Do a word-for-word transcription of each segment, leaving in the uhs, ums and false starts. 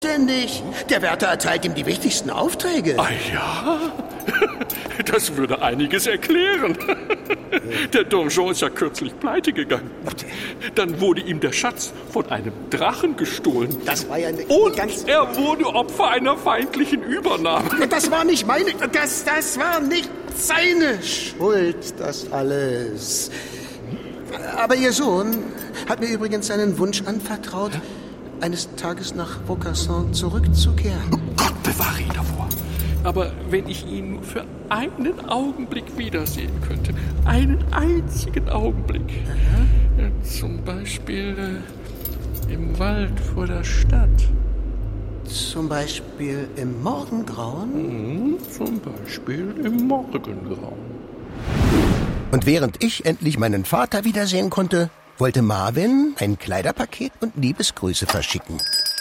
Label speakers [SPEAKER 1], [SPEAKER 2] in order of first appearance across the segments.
[SPEAKER 1] Ständig. Der Wärter erteilt ihm die wichtigsten Aufträge.
[SPEAKER 2] Ah ja, das würde einiges erklären. Der Donjon ist ja kürzlich pleite gegangen. Dann wurde ihm der Schatz von einem Drachen gestohlen.
[SPEAKER 1] Das war ja eine
[SPEAKER 2] Und
[SPEAKER 1] ganz...
[SPEAKER 2] er wurde Opfer einer feindlichen Übernahme.
[SPEAKER 1] Das war nicht meine... Das, das war nicht seine Schuld, das alles. Aber Ihr Sohn hat mir übrigens seinen Wunsch anvertraut, eines Tages nach Vaucassin zurückzukehren.
[SPEAKER 2] Oh Gott bewahre ihn davor. Aber wenn ich ihn nur für einen Augenblick wiedersehen könnte, einen einzigen Augenblick, ja, zum Beispiel äh, im Wald vor der Stadt.
[SPEAKER 1] Zum Beispiel im Morgengrauen?
[SPEAKER 2] Mhm, zum Beispiel im Morgengrauen.
[SPEAKER 3] Und während ich endlich meinen Vater wiedersehen konnte, wollte Marvin ein Kleiderpaket und Liebesgrüße verschicken.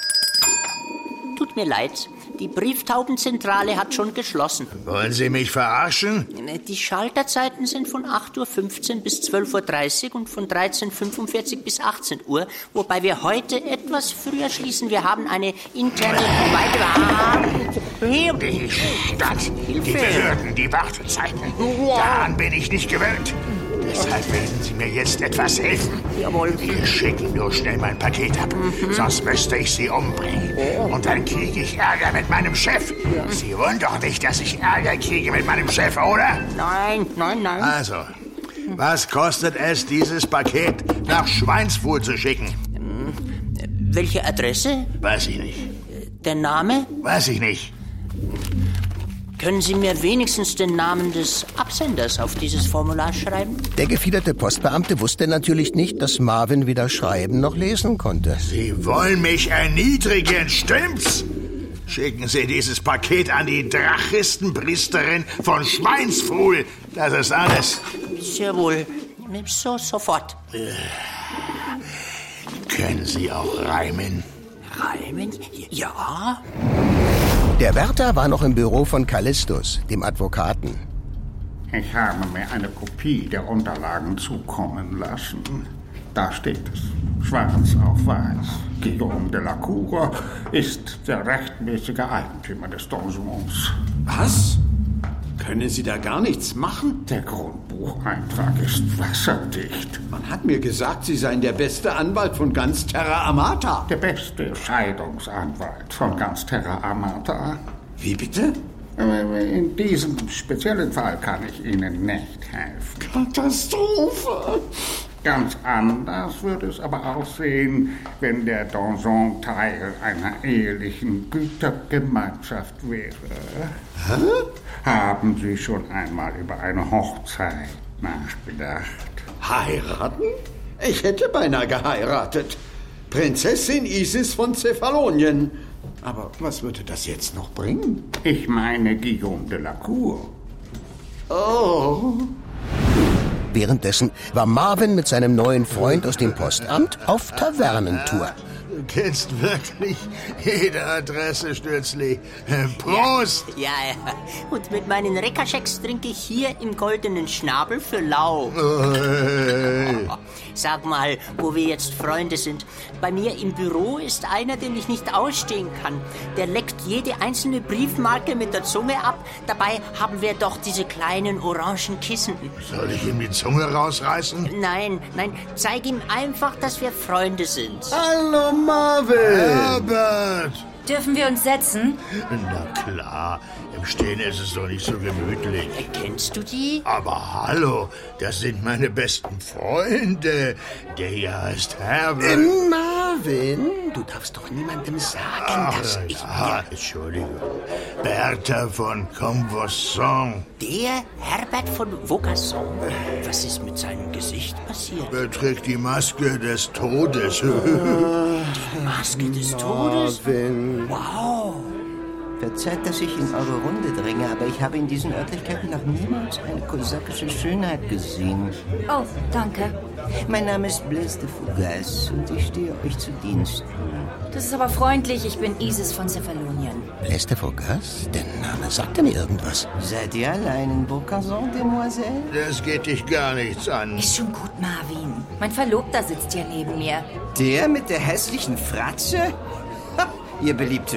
[SPEAKER 4] Tut mir leid, die Brieftaubenzentrale hat schon geschlossen.
[SPEAKER 5] Wollen Sie mich verarschen?
[SPEAKER 4] Die Schalterzeiten sind von acht Uhr fünfzehn bis zwölf Uhr dreißig und von dreizehn Uhr fünfundvierzig bis achtzehn Uhr, wobei wir heute etwas früher schließen. Wir haben eine interne Weiterbearbeitung.
[SPEAKER 5] Die Stadt, die Behörden, die Wartezeiten. Daran bin ich nicht gewöhnt. Deshalb werden Sie mir jetzt etwas helfen.
[SPEAKER 4] Jawohl.
[SPEAKER 5] Ich schicke nur schnell mein Paket ab, mhm. sonst müsste ich Sie umbringen. Oh. Und dann kriege ich Ärger mit meinem Chef. Ja. Sie wollen doch nicht, dass ich Ärger kriege mit meinem Chef, oder?
[SPEAKER 4] Nein, nein, nein.
[SPEAKER 5] Also, was kostet es, dieses Paket nach Schweinsfuhl zu schicken?
[SPEAKER 4] Welche Adresse?
[SPEAKER 5] Weiß ich nicht.
[SPEAKER 4] Der Name?
[SPEAKER 5] Weiß ich nicht.
[SPEAKER 4] Können Sie mir wenigstens den Namen des Absenders auf dieses Formular schreiben?
[SPEAKER 3] Der gefiederte Postbeamte wusste natürlich nicht, dass Marvin weder schreiben noch lesen konnte.
[SPEAKER 5] Sie wollen mich erniedrigen, stimmt's? Schicken Sie dieses Paket an die Drachistenpriesterin von Schweinsfuhl. Das ist alles.
[SPEAKER 4] Sehr wohl. So, sofort.
[SPEAKER 5] Äh, können Sie auch reimen?
[SPEAKER 4] Reimen? Ja.
[SPEAKER 3] Der Wärter war noch im Büro von Callistus, dem Advokaten.
[SPEAKER 6] Ich habe mir eine Kopie der Unterlagen zukommen lassen. Da steht es, schwarz auf weiß. Guillaume de la Cour ist der rechtmäßige Eigentümer des Donjons.
[SPEAKER 7] Was? Können Sie da gar nichts machen?
[SPEAKER 6] Der Grundbucheintrag ist wasserdicht.
[SPEAKER 7] Man hat mir gesagt, Sie seien der beste Anwalt von ganz Terra Amata.
[SPEAKER 6] Der beste Scheidungsanwalt von ganz Terra Amata.
[SPEAKER 7] Wie bitte?
[SPEAKER 6] In diesem speziellen Fall kann ich Ihnen nicht helfen.
[SPEAKER 7] Katastrophe!
[SPEAKER 6] Ganz anders würde es aber aussehen, wenn der Donjon Teil einer ehelichen Gütergemeinschaft wäre.
[SPEAKER 7] Hä?
[SPEAKER 6] Haben Sie schon einmal über eine Hochzeit nachgedacht?
[SPEAKER 7] Heiraten? Ich hätte beinahe geheiratet. Prinzessin Isis von Cephalonien. Aber was würde das jetzt noch bringen?
[SPEAKER 6] Ich meine Guillaume de la Cour.
[SPEAKER 7] Oh.
[SPEAKER 3] Währenddessen war Marvin mit seinem neuen Freund aus dem Postamt auf Tavernentour.
[SPEAKER 5] Du kennst wirklich jede Adresse, Stürzli. Prost!
[SPEAKER 4] Ja, ja. Und mit meinen Rekkaschecks trinke ich hier im goldenen Schnabel für lau.
[SPEAKER 5] Hey.
[SPEAKER 4] Sag mal, wo wir jetzt Freunde sind. Bei mir im Büro ist einer, den ich nicht ausstehen kann. Der leckt jede einzelne Briefmarke mit der Zunge ab. Dabei haben wir doch diese kleinen orangen Kissen.
[SPEAKER 5] Soll ich ihm die Zunge rausreißen?
[SPEAKER 4] Nein, nein, zeig ihm einfach, dass wir Freunde sind.
[SPEAKER 7] Hallo, Marvin!
[SPEAKER 5] Herbert!
[SPEAKER 8] Dürfen wir uns setzen?
[SPEAKER 5] Na klar, im Stehen ist es doch nicht so gemütlich.
[SPEAKER 4] Kennst du die?
[SPEAKER 5] Aber hallo, das sind meine besten Freunde. Der hier heißt Herbert.
[SPEAKER 1] Äh, Marvin, du darfst doch niemandem sagen,
[SPEAKER 5] Ach,
[SPEAKER 1] dass ich...
[SPEAKER 5] ja, Entschuldigung. Bertha von Convosson.
[SPEAKER 4] Der Herbert von Vaucassin? Was ist mit seinem Gesicht passiert?
[SPEAKER 5] Er trägt die Maske des Todes.
[SPEAKER 4] Die Maske des Todes?
[SPEAKER 3] Marvin.
[SPEAKER 4] Wow.
[SPEAKER 9] Verzeiht, dass ich in eure Runde dränge, aber ich habe in diesen Örtlichkeiten noch niemals eine kosakische Schönheit gesehen.
[SPEAKER 8] Oh, danke.
[SPEAKER 9] Mein Name ist Blaise de Fougas und ich stehe euch zu Diensten.
[SPEAKER 8] Das ist aber freundlich. Ich bin Isis von Cephalonien.
[SPEAKER 3] Blaise de Fougas? Der Name sagte mir irgendwas.
[SPEAKER 9] Seid ihr allein in Vaucassin, Demoiselle?
[SPEAKER 5] Das geht dich gar nichts an.
[SPEAKER 8] Ist schon gut, Marvin. Mein Verlobter sitzt hier neben mir.
[SPEAKER 9] Der mit der hässlichen Fratze? Ha, ihr beliebte